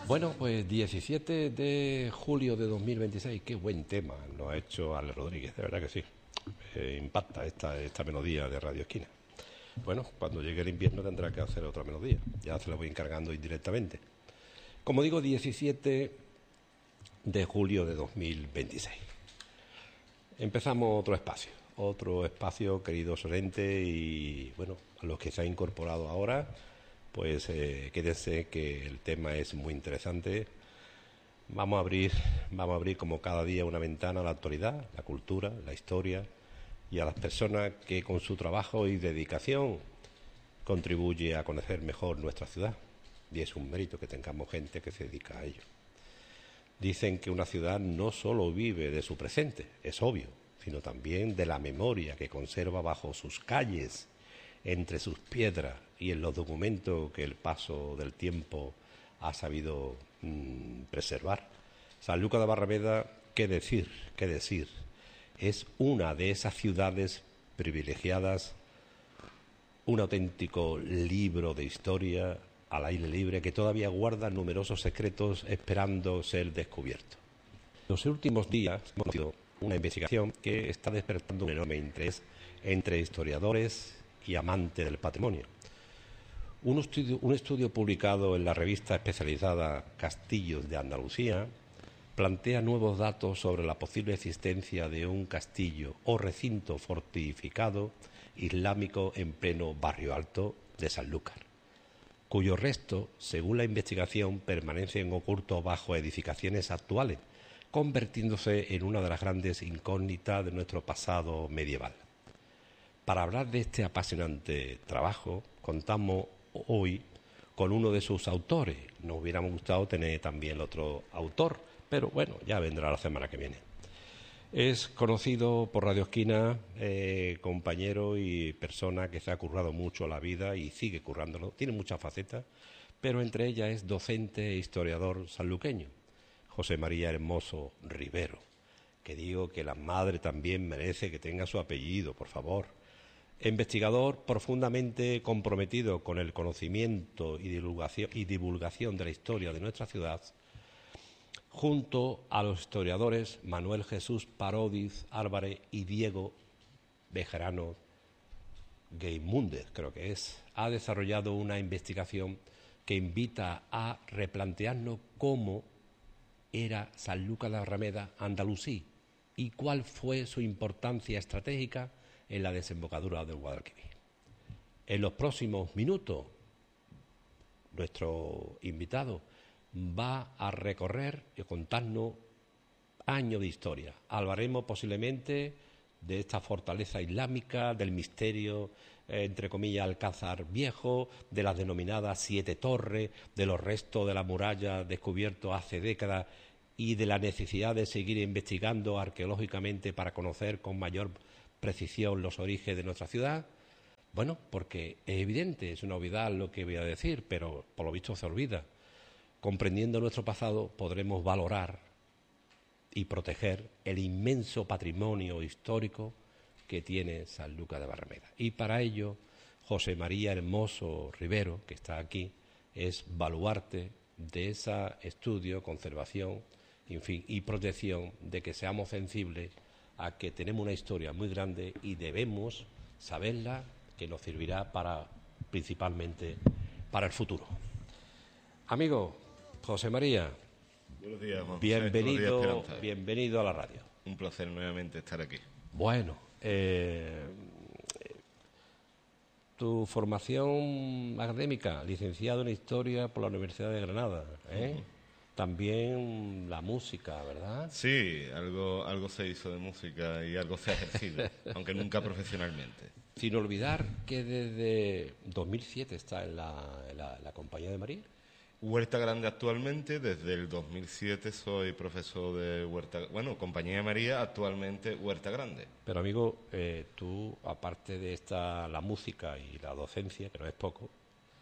Bueno, pues 17 de julio de 2026, qué buen tema nos ha hecho Ale Rodríguez, de verdad que sí. Impacta esta melodía de Radio Esquina. Bueno, cuando llegue el invierno tendrá que hacer otra melodía, ya se la voy encargando indirectamente. Como digo, 17 de julio de 2026. Empezamos otro espacio, queridos oyentes, y bueno, a los que se ha incorporado ahora, pues quédense que el tema es muy interesante. Vamos a abrir como cada día una ventana a la actualidad, la cultura, la historia y a las personas que con su trabajo y dedicación contribuye a conocer mejor nuestra ciudad. Y es un mérito que tengamos gente que se dedica a ello. Dicen que una ciudad no solo vive de su presente, es obvio, sino también de la memoria que conserva bajo sus calles, entre sus piedras y en los documentos que el paso del tiempo ha sabido preservar. Sanlúcar de Barrameda, qué decir, es una de esas ciudades privilegiadas, un auténtico libro de historia al aire libre que todavía guarda numerosos secretos esperando ser descubiertos. En los últimos días hemos conocido una investigación que está despertando un enorme interés entre historiadores y amantes del patrimonio. Un estudio publicado en la revista especializada Castillos de Andalucía plantea nuevos datos sobre la posible existencia de un castillo o recinto fortificado islámico en pleno barrio alto de Sanlúcar, cuyos restos, según la investigación, permanecen ocultos bajo edificaciones actuales, convirtiéndose en una de las grandes incógnitas de nuestro pasado medieval. Para hablar de este apasionante trabajo, contamos hoy con uno de sus autores. Nos hubiéramos gustado tener también el otro autor, pero bueno, ya vendrá la semana que viene. Es conocido por Radio Esquina, compañero y persona que se ha currado mucho la vida y sigue currándolo. Tiene muchas facetas, pero entre ellas es docente e historiador sanluqueño, José María Hermoso Rivero, que digo que la madre también merece que tenga su apellido, por favor. Investigador profundamente comprometido con el conocimiento y divulgación de la historia de nuestra ciudad, junto a los historiadores Manuel Jesús Parodiz Álvarez y Diego Bejarano Geimúndez, creo que es, ha desarrollado una investigación que invita a replantearnos cómo era Sanlúcar de Barrameda andalusí y cuál fue su importancia estratégica en la desembocadura del Guadalquivir. En los próximos minutos, nuestro invitado va a recorrer y contarnos años de historia. Hablaremos posiblemente de esta fortaleza islámica, del misterio, entre comillas, Alcázar Viejo, de las denominadas 7 torres, de los restos de la muralla descubiertos hace décadas y de la necesidad de seguir investigando arqueológicamente para conocer con mayor precisión los orígenes de nuestra ciudad. Bueno, porque es evidente, es una obviedad lo que voy a decir, pero por lo visto se olvida. Comprendiendo nuestro pasado podremos valorar y proteger el inmenso patrimonio histórico que tiene Sanlúcar de Barrameda. Y para ello, José María Hermoso Rivero, que está aquí, es baluarte de ese estudio, conservación, en fin, y protección de que seamos sensibles a que tenemos una historia muy grande y debemos saberla, que nos servirá principalmente para el futuro. Amigo José María, buenos días, Juan José. Bienvenido a la radio. Un placer nuevamente estar aquí. Bueno, tu formación académica, licenciado en Historia por la Universidad de Granada, También la música, ¿verdad? Sí, algo se hizo de música y algo se ha ejercido, aunque nunca profesionalmente. Sin olvidar que desde 2007 está en la Compañía de María. Huerta Grande actualmente, desde el 2007 soy profesor de Compañía de María, actualmente Huerta Grande. Pero amigo, tú, aparte de la música y la docencia, que no es poco,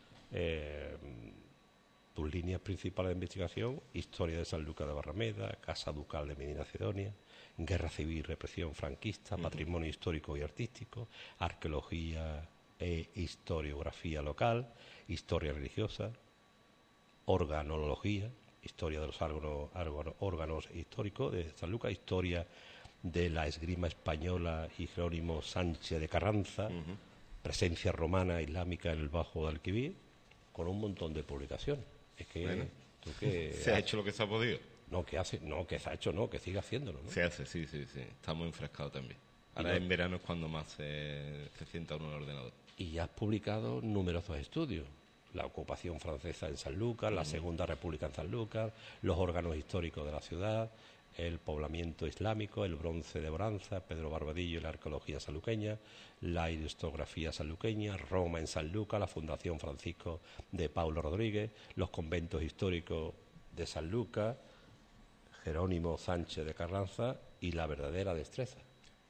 tus líneas principales de investigación: historia de Sanlúcar de Barrameda, Casa Ducal de Medina Sidonia, guerra civil y represión franquista, patrimonio histórico y artístico, arqueología e historiografía local, historia religiosa, organología, historia de los órganos históricos de Sanlúcar, historia de la esgrima española y Jerónimo Sánchez de Carranza, presencia romana islámica en el Bajo de Alquivir, con un montón de publicaciones. Es que Bueno, tú que se ha hecho lo que se ha podido. no que hace, no que se ha hecho, no que siga haciéndolo, ¿no? Se hace, sí. Estamos enfrascados también. Ahora en verano es cuando más se sienta uno en el ordenador. Y ya has publicado numerosos estudios. La ocupación francesa en Sanlúcar, la Segunda República en Sanlúcar, los órganos históricos de la ciudad, el poblamiento islámico, el bronce de Branza, Pedro Barbadillo y la arqueología sanluqueña, la historiografía sanluqueña, Roma en Sanlúcar, la Fundación Francisco de Paulo Rodríguez, los conventos históricos de Sanlúcar, Jerónimo Sánchez de Carranza y la verdadera destreza.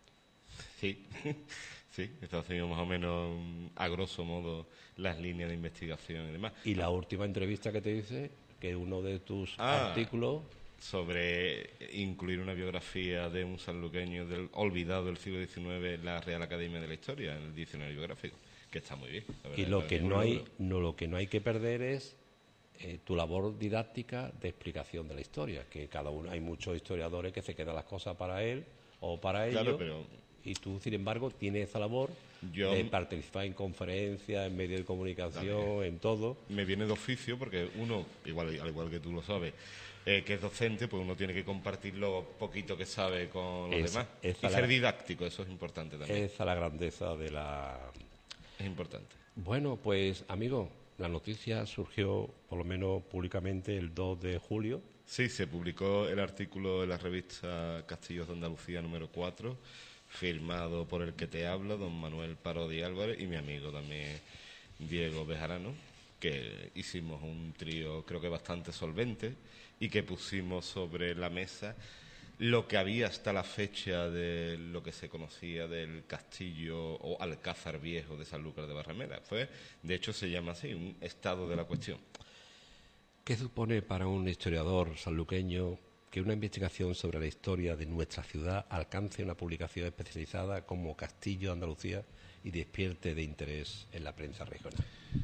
Sí, sí, esto ha sido más o menos a grosso modo las líneas de investigación y demás. Y la última entrevista que te hice, que uno de tus artículos... Sobre incluir una biografía de un sanluqueño olvidado del siglo XIX en la Real Academia de la Historia, en el diccionario biográfico, que está muy bien. Y lo que no hay que perder es tu labor didáctica de explicación de la historia, que cada uno, hay muchos historiadores que se quedan las cosas para él o para ellos, y tú, sin embargo, tienes esa labor de participar en conferencias, en medios de comunicación, en todo. Me viene de oficio porque uno, al igual que tú lo sabes, que es docente, pues uno tiene que compartir lo poquito que sabe con los demás. Y ser didáctico, eso es importante también. Esa es la grandeza de la... Es importante. Bueno, pues, amigo, la noticia surgió, por lo menos públicamente, el 2 de julio. Sí, se publicó el artículo en la revista Castillos de Andalucía número 4, firmado por el que te habla, don Manuel Parodi Álvarez, y mi amigo también, Diego Bejarano, que hicimos un trío creo que bastante solvente y que pusimos sobre la mesa lo que había hasta la fecha de lo que se conocía del castillo o alcázar viejo de Sanlúcar de Barrameda. De hecho se llama así, un estado de la cuestión. ¿Qué supone para un historiador sanluqueño que una investigación sobre la historia de nuestra ciudad alcance una publicación especializada como Castillo de Andalucía y despierte de interés en la prensa regional?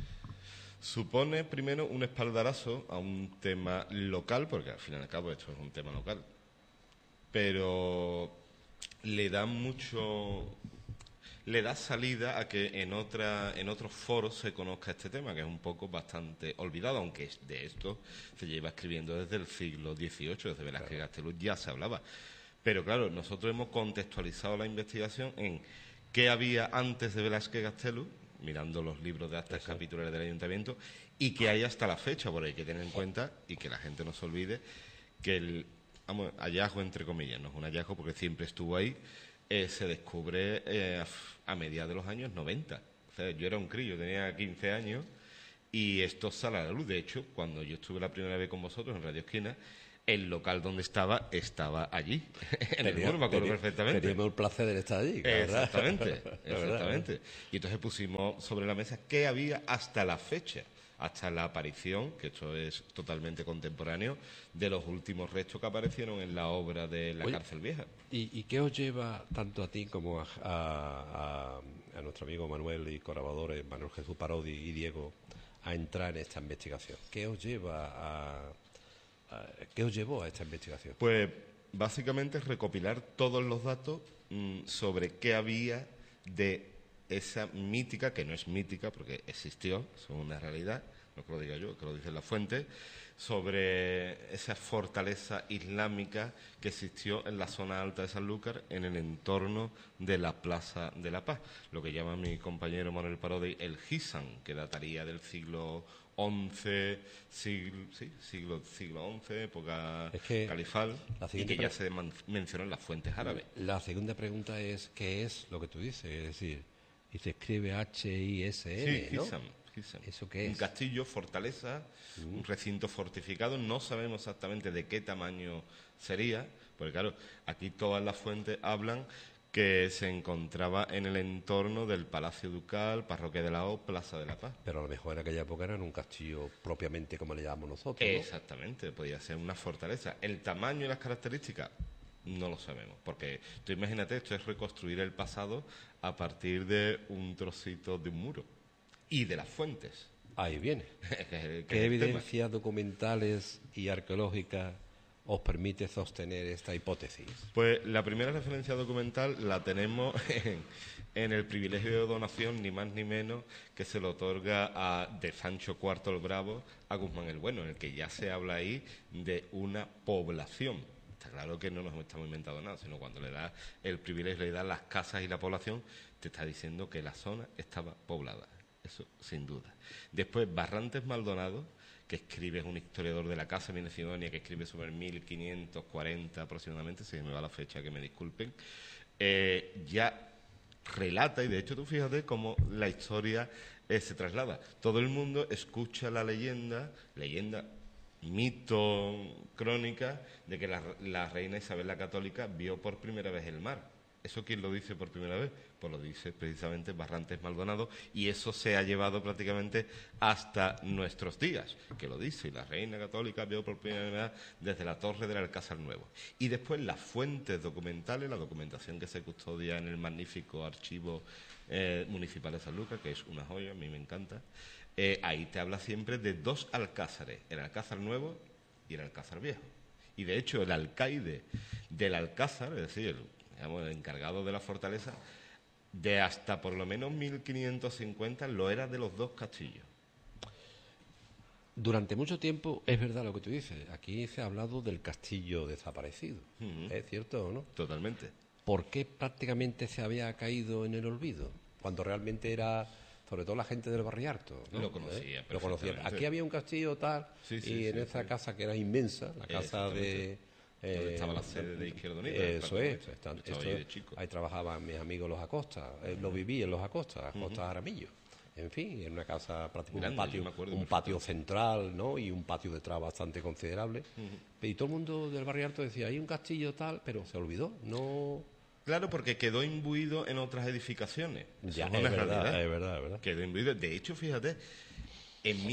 Supone, primero, un espaldarazo a un tema local, porque al fin y al cabo esto es un tema local, pero le da salida a que en otros foros se conozca este tema, que es un poco bastante olvidado, aunque de esto se lleva escribiendo desde el siglo XVIII, desde Velázquez Gastelum ya se hablaba. Pero claro, nosotros hemos contextualizado la investigación en qué había antes de Velázquez Gastelum, mirando los libros de actas capitulares del ayuntamiento, y que hay hasta la fecha, por ahí hay que tener en cuenta, y que la gente no se olvide, que el hallazgo, entre comillas, no es un hallazgo porque siempre estuvo ahí, se descubre a mediados de los años 90. O sea, yo era un crío, tenía 15 años, y esto sale a la luz. De hecho, cuando yo estuve la primera vez con vosotros en Radio Esquina, el local donde estaba allí, en el muro, me acuerdo perfectamente. Teníamos el placer de estar allí, exactamente. Y entonces pusimos sobre la mesa qué había hasta la fecha, hasta la aparición, que esto es totalmente contemporáneo, de los últimos restos que aparecieron en la obra de la Cárcel Vieja. ¿Y qué os lleva tanto a ti como a nuestro amigo Manuel y colaboradores, Manuel Jesús Parodi y Diego, a entrar en esta investigación? ¿Qué os llevó a esta investigación? Pues básicamente recopilar todos los datos sobre qué había de esa mítica, que no es mítica porque existió, es una realidad, no que lo diga yo, que lo dicen las fuentes, sobre esa fortaleza islámica que existió en la zona alta de Sanlúcar, en el entorno de la Plaza de la Paz, lo que llama mi compañero Manuel Parodi el Hisam, que dataría del siglo XI, siglo XI, época califal, y que ya se mencionó en las fuentes árabes. La segunda pregunta es, ¿qué es lo que tú dices? Es decir, y se escribe H-I-S-M, ¿no? Hisam. ¿Eso qué es? Un castillo, fortaleza, un recinto fortificado. No sabemos exactamente de qué tamaño sería, porque claro, aquí todas las fuentes hablan que se encontraba en el entorno del Palacio Ducal, Parroquia de la O, Plaza de la Paz. Pero a lo mejor en aquella época era un castillo propiamente como le llamamos nosotros, ¿no? Exactamente, podía ser una fortaleza. El tamaño y las características no lo sabemos, porque tú imagínate, esto es reconstruir el pasado a partir de un trocito de un muro y de las fuentes. Ahí viene. Que ¿Qué es el tema. evidencias documentales y arqueológicas os permite sostener esta hipótesis? Pues la primera referencia documental la tenemos en el privilegio de donación, ni más ni menos, que se le otorga de Sancho IV el Bravo a Guzmán el Bueno, en el que ya se habla ahí de una población. Está claro que no nos estamos inventando nada, sino cuando le da el privilegio, le da las casas y la población, te está diciendo que la zona estaba poblada. Eso sin duda. Después, Barrantes Maldonado, que escribe, es un historiador de la Casa Minedonia, que escribe sobre el 1540 aproximadamente, si me va la fecha, que me disculpen, ya relata, y de hecho tú fíjate cómo la historia se traslada. Todo el mundo escucha la leyenda, mito, crónica, de que la reina Isabel la Católica vio por primera vez el mar. ¿Eso quién lo dice por primera vez? Pues lo dice precisamente Barrantes Maldonado, y eso se ha llevado prácticamente hasta nuestros días, que lo dice, y la reina católica vio por primera vez desde la torre del Alcázar Nuevo. Y después las fuentes documentales, la documentación que se custodia en el magnífico archivo municipal de Sanlúcar, que es una joya, a mí me encanta, ahí te habla siempre de dos alcázares, el Alcázar Nuevo y el Alcázar Viejo. Y de hecho el alcaide del Alcázar, es decir, el encargado de la fortaleza, de hasta por lo menos 1550 lo era de los dos castillos. Durante mucho tiempo, es verdad lo que tú dices, aquí se ha hablado del castillo desaparecido. ¿Es cierto o no? Totalmente. ¿Por qué prácticamente se había caído en el olvido? Cuando realmente era, sobre todo la gente del Barriarto, ¿no? Lo conocía Lo conocía. perfectamente. Aquí había un castillo tal, y en esa casa que era inmensa, la casa de... donde estaba la sede de Izquierda Unida. Eso es. Ahí ahí trabajaban mis amigos los Acosta. Lo viví en los Acosta, Acosta Aramillo. En fin, en una casa prácticamente un patio central, ¿no? Y un patio detrás bastante considerable. Y todo el mundo del Barrio Alto decía, hay un castillo tal, pero se olvidó. No. Claro, porque quedó imbuido en otras edificaciones. Ya, es verdad. Quedó imbuido. De hecho, fíjate, en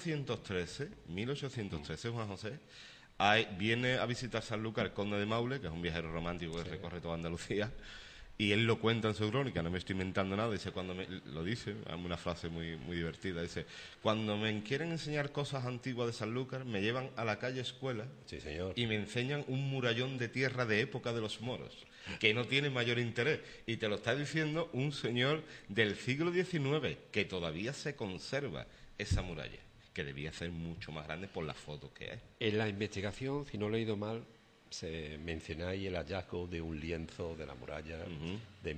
1813, Juan José, viene a visitar Sanlúcar el conde de Maule, que es un viajero romántico que recorre toda Andalucía, y él lo cuenta en su crónica, no me estoy inventando nada, dice lo dice, una frase muy, muy divertida, dice, cuando me quieren enseñar cosas antiguas de Sanlúcar, me llevan a la calle Escuela, sí, señor, y me enseñan un murallón de tierra de época de los moros, que no tiene mayor interés, y te lo está diciendo un señor del siglo XIX, que todavía se conserva esa muralla, que debía ser mucho más grande por las fotos que hay. En la investigación, si no he leído mal, se mencionáis el hallazgo de un lienzo de la muralla de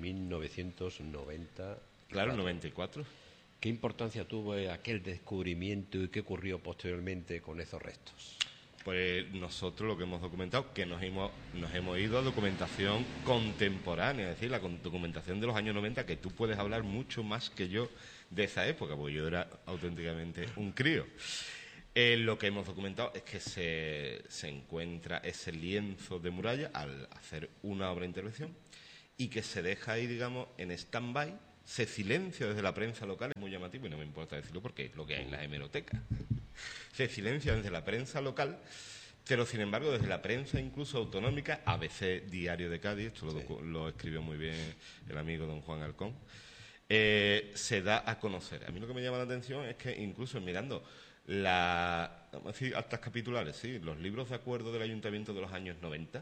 1990. Claro, 94. ¿Qué importancia tuvo aquel descubrimiento y qué ocurrió posteriormente con esos restos? Pues nosotros lo que hemos documentado, que nos hemos ido a documentación contemporánea, es decir, la documentación de los años 90, que tú puedes hablar mucho más que yo de esa época, porque yo era auténticamente un crío. Lo que hemos documentado es que se encuentra ese lienzo de muralla al hacer una obra de intervención y que se deja ahí, digamos, en stand-by, se silencia desde la prensa local, es muy llamativo y no me importa decirlo porque es lo que hay en la hemeroteca. Se silencia desde la prensa local, pero sin embargo desde la prensa incluso autonómica, ABC Diario de Cádiz, esto lo escribió muy bien el amigo don Juan Alcón, se da a conocer. A mí lo que me llama la atención es que incluso mirando vamos a decir, actas capitulares, sí, los libros de acuerdo del Ayuntamiento de los años 90,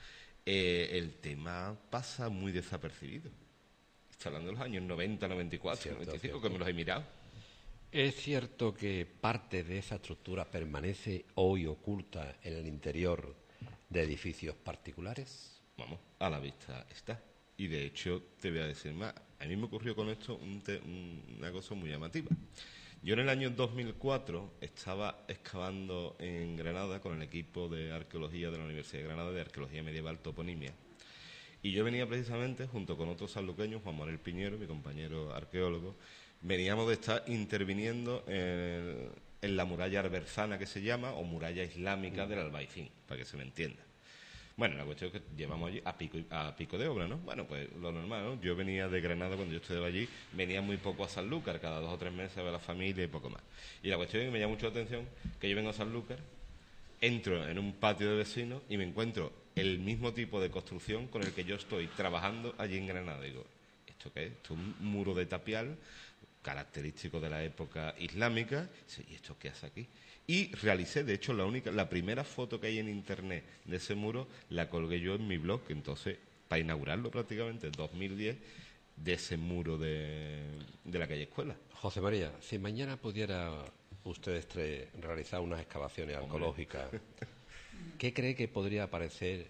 el tema pasa muy desapercibido. Está hablando de los años 90, 94, 95, que me los he mirado. ¿Es cierto que parte de esa estructura permanece hoy oculta en el interior de edificios particulares? Vamos, a la vista está. Y de hecho, te voy a decir más. A mí me ocurrió con esto una cosa muy llamativa. Yo en el año 2004 estaba excavando en Granada con el equipo de arqueología de la Universidad de Granada, de arqueología medieval toponimia. Y yo venía precisamente, junto con otros sanluqueños, Juan Manuel Piñero, mi compañero arqueólogo, veníamos de estar interviniendo en la muralla arberzana que se llama, o muralla islámica del Albaicín, para que se me entienda. Bueno, la cuestión es que llevamos allí a pico de obra, ¿no? Bueno, pues lo normal, ¿no? Yo venía de Granada cuando yo estudiaba allí, venía muy poco a Sanlúcar, cada 2 o 3 meses a ver a la familia y poco más. Y la cuestión es que me llama mucho la atención que yo vengo a Sanlúcar, entro en un patio de vecinos y me encuentro el mismo tipo de construcción con el que yo estoy trabajando allí en Granada. Digo, ¿esto qué es? Esto es un muro de tapial característico de la época islámica. ¿Y esto qué hace aquí? Y realicé, de hecho, la primera foto que hay en internet de ese muro la colgué yo en mi blog, entonces, para inaugurarlo prácticamente, en 2010, de ese muro de la calle Escuela. José María, si mañana pudiera ustedes tres realizar unas excavaciones arqueológicas, ¿qué cree que podría aparecer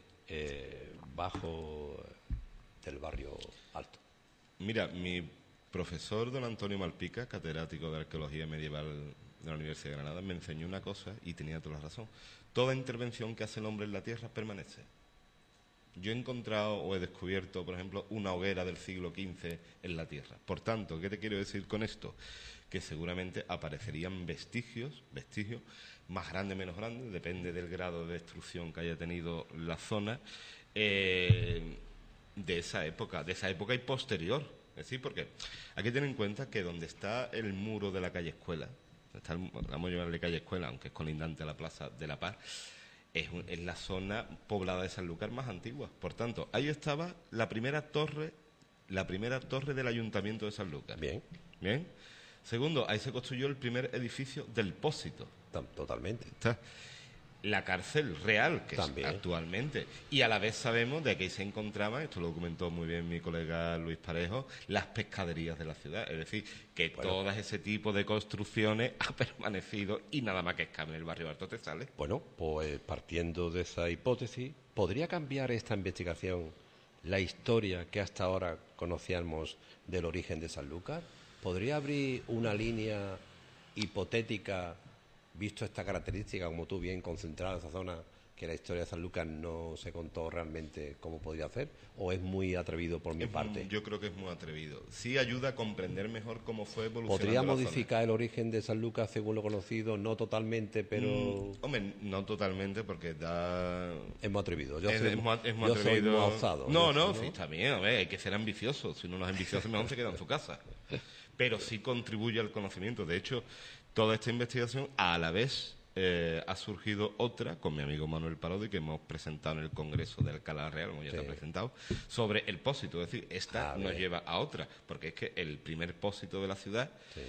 bajo del barrio Alto? Mira, mi profesor don Antonio Malpica, catedrático de Arqueología Medieval de la Universidad de Granada, me enseñó una cosa y tenía toda la razón. Toda intervención que hace el hombre en la tierra permanece. Yo he encontrado o he descubierto, por ejemplo, una hoguera del siglo XV en la tierra. Por tanto, ¿qué te quiero decir con esto? Que seguramente aparecerían vestigios más grandes, menos grandes, depende del grado de destrucción que haya tenido la zona, de esa época y posterior. Es decir, porque hay que tener en cuenta que donde está el muro de la calle Escuela, vamos a llamarle calle Escuela, aunque es colindante a la Plaza de la Paz, es la zona poblada de Sanlúcar más antigua. Por tanto, ahí estaba la primera torre del Ayuntamiento de Sanlúcar. Bien. Segundo, ahí se construyó el primer edificio del Pósito. Totalmente. Está la cárcel real, que también es actualmente. Y a la vez sabemos de que ahí se encontraban, esto lo documentó muy bien mi colega Luis Parejo, las pescaderías de la ciudad. Es decir, que todo ese tipo de construcciones ha permanecido y nada más que escape en el barrio Alto te sale. Bueno, pues partiendo de esa hipótesis, ¿podría cambiar esta investigación la historia que hasta ahora conocíamos del origen de Sanlúcar? ¿Podría abrir una línea hipotética, visto esta característica, como tú bien concentrada en esa zona, que la historia de Sanlúcar no se contó realmente cómo podría hacer? ¿O es muy atrevido por mi parte? Yo creo que es muy atrevido. Sí ayuda a comprender mejor cómo fue evolucionando ¿Podría la modificar zona. el origen de Sanlúcar según lo conocido? No totalmente, pero... Hombre, no totalmente, porque da... Es muy atrevido. Es muy atrevido. Soy muy osado. No, sí, está bien, a ver, hay que ser ambicioso. Si uno no es ambicioso, mejor se queda en su casa. Pero sí contribuye al conocimiento. De hecho, toda esta investigación, a la vez, ha surgido otra, con mi amigo Manuel Parodi, que hemos presentado en el Congreso de Alcalá Real, como ya está presentado, sobre el pósito. Es decir, esta nos lleva a otra, porque es que el primer pósito de la ciudad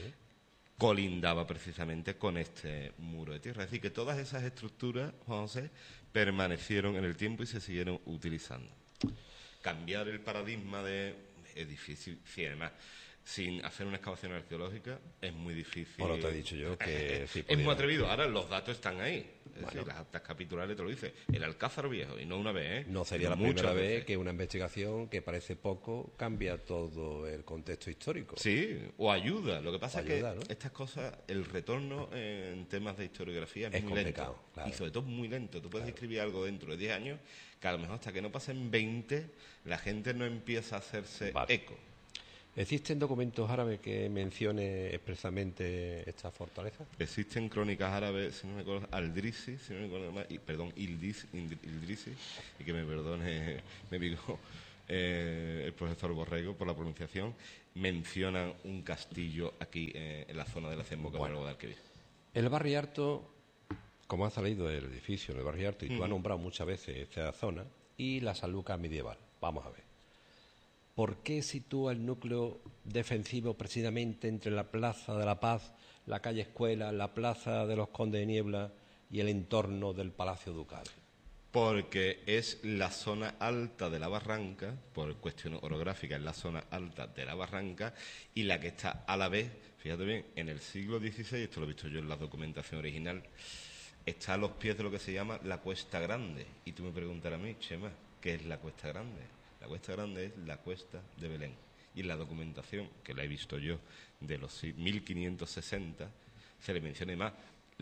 colindaba precisamente con este muro de tierra. Es decir, que todas esas estructuras, Juan José, permanecieron en el tiempo y se siguieron utilizando. Cambiar el paradigma de edificio, sí, además, sin hacer una excavación arqueológica es muy difícil. Bueno, te he dicho yo que sí es muy atrevido. Ahora los datos están ahí. Es decir, las actas capitulares te lo dice. El Alcázar Viejo, y no una vez, No sería la primera vez que una investigación que parece poco cambia todo el contexto histórico. Sí, o ayuda. Lo que pasa es que ¿no? estas cosas, el retorno en temas de historiografía es muy complicado, lento. claro. Y sobre todo muy lento. Tú puedes escribir algo dentro de 10 años que a lo mejor hasta que no pasen 20 la gente no empieza a hacerse eco. ¿Existen documentos árabes que mencione expresamente esta fortaleza? Existen crónicas árabes, si no me acuerdo, Aldrisi, si no me acuerdo más, Ildrisi, y que me perdone mi amigo el profesor Borrego por la pronunciación, mencionan un castillo aquí en la zona de la Desembocadura del Guadalquivir. El barrio Alto, como ha salido el edificio en el barrio Alto, y tú has nombrado muchas veces esta zona, y la Sanlúcar medieval. Vamos a ver. ¿Por qué sitúa el núcleo defensivo precisamente entre la Plaza de la Paz, la calle Escuela, la Plaza de los Condes de Niebla y el entorno del Palacio Ducal? Porque es la zona alta de la barranca, por cuestión orográfica, es la zona alta de la barranca, y la que está a la vez, fíjate bien, en el siglo XVI, esto lo he visto yo en la documentación original, está a los pies de lo que se llama la Cuesta Grande. Y tú me preguntarás a mí, Chema, ¿qué es la Cuesta Grande? La Cuesta Grande es la Cuesta de Belén. Y en la documentación, que la he visto yo, de los 1560, se le menciona más.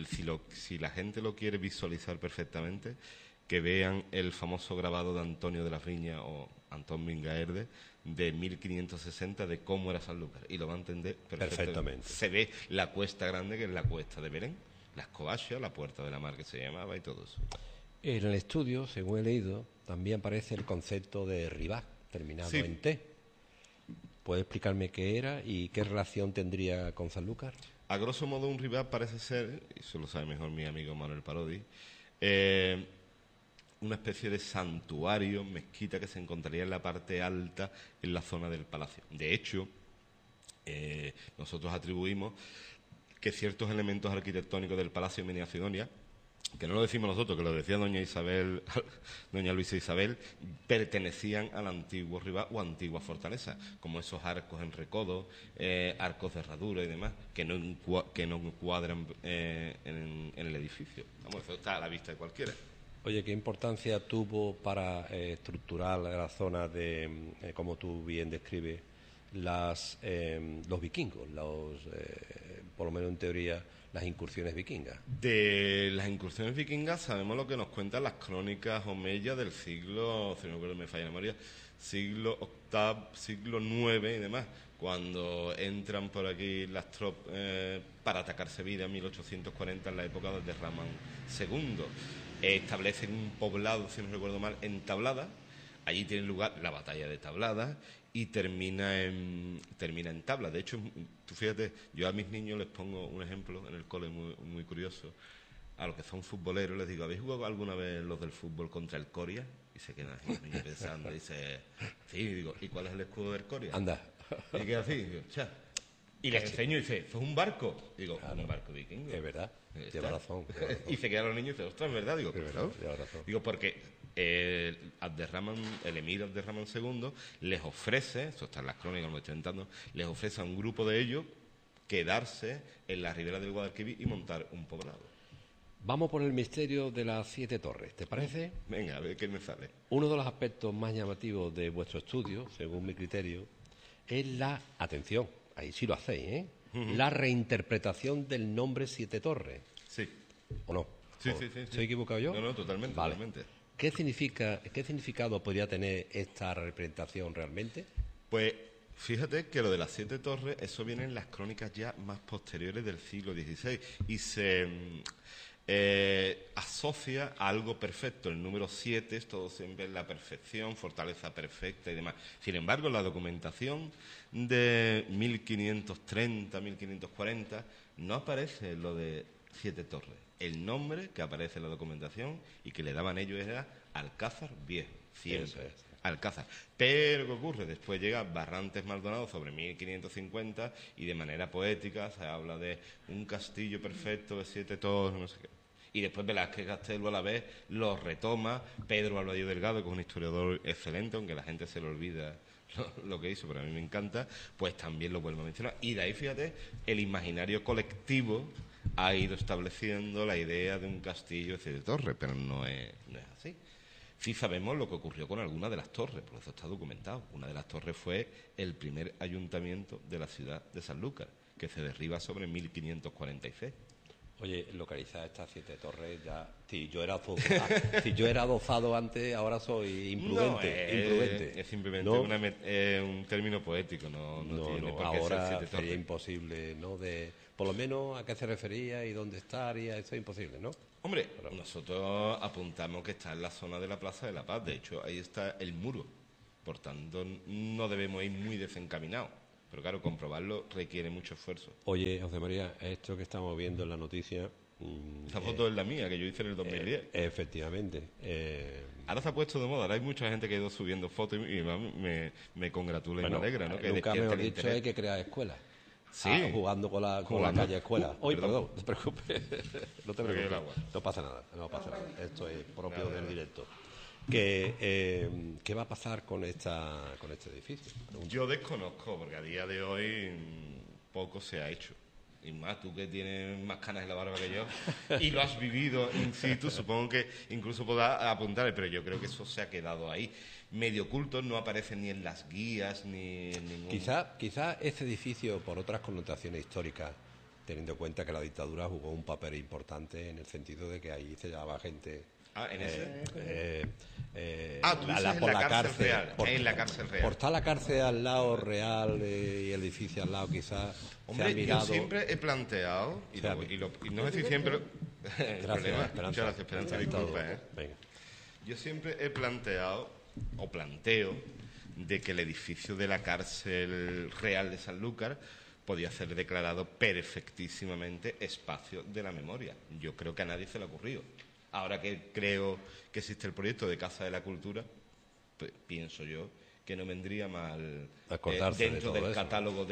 Si la gente lo quiere visualizar perfectamente, que vean el famoso grabado de Antonio de las Viñas o Antón Mingaerde de 1560 de cómo era Sanlúcar. Y lo va a entender perfectamente. Se ve la Cuesta Grande, que es la Cuesta de Belén, las Covachas, la Puerta de la Mar que se llamaba y todo eso. En el estudio, según he leído, también aparece el concepto de ribac, terminado en T. ¿Puede explicarme qué era y qué relación tendría con Sanlúcar? A grosso modo, un ribac parece ser, y eso lo sabe mejor mi amigo Manuel Parodi, una especie de santuario, mezquita que se encontraría en la parte alta, en la zona del palacio. De hecho, nosotros atribuimos que ciertos elementos arquitectónicos del Palacio de Medina Sidonia, que no lo decimos nosotros, que lo decía doña Luisa Isabel, pertenecían al antiguo rival o antigua fortaleza, como esos arcos en recodo, arcos de herradura y demás, que no encuadran en el edificio. Vamos, eso está a la vista de cualquiera. Oye, ¿qué importancia tuvo para estructurar la zona de, como tú bien describes, los vikingos, por lo menos en teoría, las incursiones vikingas? De las incursiones vikingas sabemos lo que nos cuentan las crónicas omeyas del siglo, si no me falla la memoria, siglo VIII, siglo IX y demás, cuando entran por aquí las tropas para atacar Sevilla en 1840, en la época de Ramón II. Establecen un poblado, si no recuerdo mal, en Tablada. Allí tiene lugar la batalla de Tablada y termina en Tabla. De hecho, tú fíjate, yo a mis niños les pongo un ejemplo en el cole muy, muy curioso. A los que son futboleros les digo, ¿habéis jugado alguna vez los del fútbol contra el Coria? Y se quedan así los niños pensando, y dice, sí, y digo, ¿y cuál es el escudo del Coria? Anda. Y queda así, digo, cha. Y les enseño y dice, ¿fue un barco? Digo, claro, un barco vikingo. Es verdad, lleva razón. Y se quedan los niños y dicen, ostras, ¿es verdad? Digo, claro. Lleva razón. Digo, porque el emir Abderramán II les ofrece, eso está en las crónicas, lo estoy intentando, les ofrece a un grupo de ellos quedarse en la ribera del Guadalquivir y montar un poblado. Vamos por el misterio de las 7 torres, ¿te parece? Venga, a ver qué me sale. Uno de los aspectos más llamativos de vuestro estudio, según mi criterio, es la, atención, ahí sí lo hacéis, ¿eh? La reinterpretación del nombre 7 torres. Sí. ¿O no? Sí. ¿Estoy equivocado yo? No, totalmente, vale. totalmente. ¿Qué significado podría tener esta representación realmente? Pues fíjate que lo de las 7 torres, eso viene en las crónicas ya más posteriores del siglo XVI y se asocia a algo perfecto. El número 7 es todo siempre la perfección, fortaleza perfecta y demás. Sin embargo, en la documentación de 1530, 1540, no aparece lo de 7 torres. El nombre que aparece en la documentación y que le daban ellos era Alcázar Viejo, siempre. Alcázar. Pero ¿qué ocurre? Después llega Barrantes Maldonado sobre 1550 y de manera poética se habla de un castillo perfecto de 7 torres, no sé qué. Y después Velázquez Castelo a la vez lo retoma, Pedro Alvadio Delgado, que es un historiador excelente, aunque la gente se le olvida lo que hizo, pero a mí me encanta, pues también lo vuelvo a mencionar. Y de ahí, fíjate, el imaginario colectivo ha ido estableciendo la idea de un castillo de 7 torres, pero no es así. Sí sabemos lo que ocurrió con alguna de las torres, por eso está documentado. Una de las torres fue el primer ayuntamiento de la ciudad de Sanlúcar, que se derriba sobre 1546. Oye, localizar estas 7 torres ya... Si yo era adosado antes, ahora soy imprudente. Es simplemente ¿no? un término poético, no tiene por qué ser 7 torres. Sería imposible, ¿no? Por lo menos a qué se refería y dónde estaría, eso es imposible, ¿no? Hombre, nosotros apuntamos que está en la zona de la Plaza de la Paz, de hecho ahí está el muro, por tanto no debemos ir muy desencaminados. Pero claro, comprobarlo requiere mucho esfuerzo. Oye, José María, esto que estamos viendo en la noticia... Esta foto es la mía, que yo hice en el 2010. Efectivamente. Ahora se ha puesto de moda, ahora hay mucha gente que ha ido subiendo fotos y me congratula y me alegra, ¿no? Que nunca mejor dicho hay que crear escuelas. Sí. Jugando con la calle escuela. Perdón, no te preocupes. No te preocupes. No pasa nada. Esto es propio del directo. ¿Qué va a pasar con este edificio? Yo desconozco, porque a día de hoy poco se ha hecho. Y más, tú que tienes más canas en la barba que yo y lo has vivido in situ, supongo que incluso podrás apuntar, pero yo creo que eso se ha quedado ahí. Medio oculto, no aparece ni en las guías, ni en ningún... Quizá este edificio, por otras connotaciones históricas, teniendo en cuenta que la dictadura jugó un papel importante en el sentido de que ahí se llevaba gente... ¿en ese? Tú dices por la cárcel real. En la cárcel real. Por estar la cárcel al lado real y el edificio al lado, quizás. Hombre, yo siempre he planteado, y no sé si siempre. Gracias, Esperanza. Muchas gracias, Esperanza, disculpa. Venga. Yo siempre he planteado, o planteo, de que el edificio de la cárcel real de Sanlúcar podía ser declarado perfectísimamente espacio de la memoria. Yo creo que a nadie se le ha ocurrido. Ahora que creo que existe el proyecto de Casa de la Cultura, pues pienso yo que no vendría mal dentro del eso, catálogo de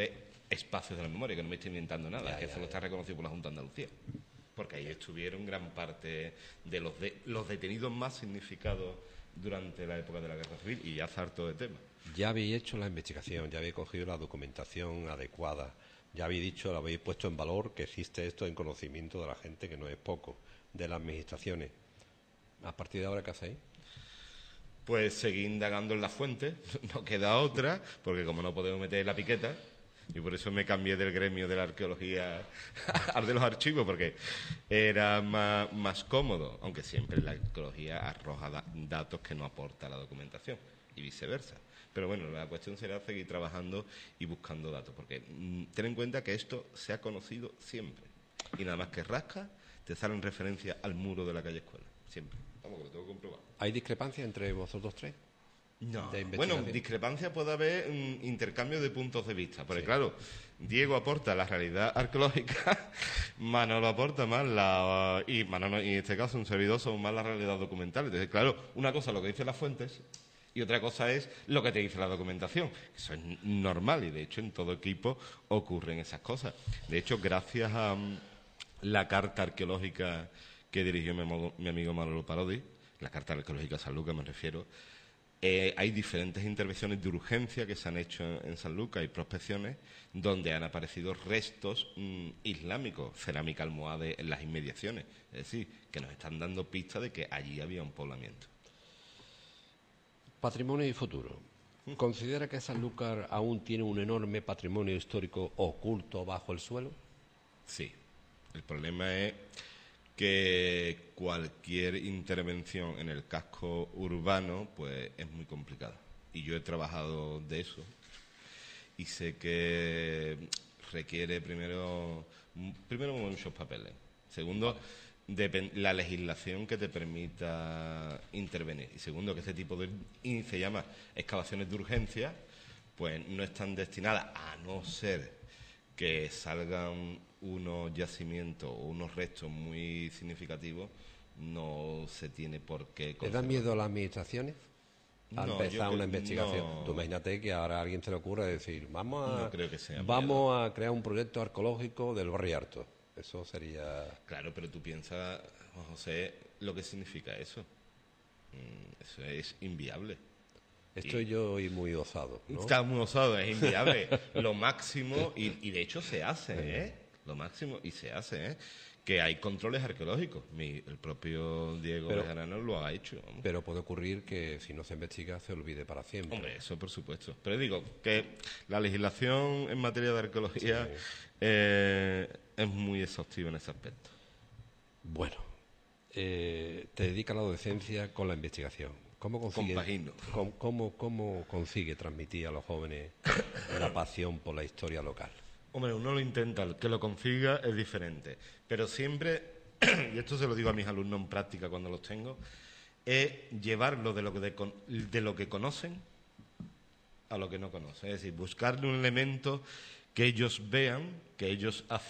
espacios de la memoria, que no me estoy inventando nada, que eso lo está reconocido por la Junta de Andalucía. Porque ahí estuvieron gran parte de los detenidos más significados durante la época de la Guerra Civil, y ya zarto de temas. Ya habéis hecho la investigación, ya habéis cogido la documentación adecuada, ya habéis dicho, lo habéis puesto en valor, que existe esto en conocimiento de la gente, que no es poco, de las administraciones. ¿A partir de ahora qué hacéis? Pues seguir indagando en las fuentes, no queda otra, porque como no podemos meter la piqueta, y por eso me cambié del gremio de la arqueología al de los archivos, porque era más cómodo, aunque siempre la arqueología arroja datos que no aporta la documentación, y viceversa. Pero bueno, la cuestión será seguir trabajando y buscando datos, porque ten en cuenta que esto se ha conocido siempre, y nada más que rascas, te salen referencias al muro de la calle Escuela, siempre. Vamos, que lo tengo comprobado. ¿Hay discrepancia entre vosotros tres? No. Bueno, discrepancia puede haber intercambio de puntos de vista, porque claro, Diego aporta la realidad arqueológica, Manolo aporta más y Manolo, y en este caso un servidor, son más la realidad documental. Entonces, claro, una cosa es lo que dicen las fuentes y otra cosa es lo que te dice la documentación. Eso es normal y de hecho en todo equipo ocurren esas cosas. De hecho, gracias a la carta arqueológica que dirigió mi amigo Manolo Parodi, la carta arqueológica Sanlúcar me refiero, hay diferentes intervenciones de urgencia que se han hecho en Sanlúcar y prospecciones donde han aparecido restos islámicos, cerámica almohade en las inmediaciones. Es decir, que nos están dando pistas de que allí había un poblamiento. Patrimonio y futuro. ¿Considera que Sanlúcar aún tiene un enorme patrimonio histórico oculto bajo el suelo? Sí. El problema es que cualquier intervención en el casco urbano pues es muy complicada. Y yo he trabajado de eso y sé que requiere primero muchos papeles. Segundo, la legislación que te permita intervenir. Y segundo, que este tipo de se llama excavaciones de urgencia, pues no están destinadas, a no ser que salgan unos yacimientos o unos restos muy significativos, no se tiene por qué conservar. ¿Le da miedo a las administraciones a empezar una investigación? No. Tú imagínate que ahora a alguien se le ocurra decir, vamos a crear un proyecto arqueológico del Barrio Harto. Eso sería... Claro, pero tú piensas, José, lo que significa eso. Eso es inviable. Estoy yo y muy osado, ¿no? Está muy osado, es inviable. Lo máximo, y de hecho se hace, lo máximo, y se hace, que hay controles arqueológicos. El propio Diego Bejarano lo ha hecho. Vamos. Pero puede ocurrir que si no se investiga se olvide para siempre. Hombre, eso por supuesto. Pero digo que la legislación en materia de arqueología es muy exhaustiva en ese aspecto. Bueno, te dedicas a la docencia con la investigación. ¿Cómo consigue transmitir a los jóvenes la pasión por la historia local? Hombre, uno lo intenta, el que lo consiga es diferente. Pero siempre, y esto se lo digo a mis alumnos en práctica cuando los tengo, es llevarlo de lo que conocen a lo que no conocen. Es decir, buscarle un elemento que ellos vean, que ellos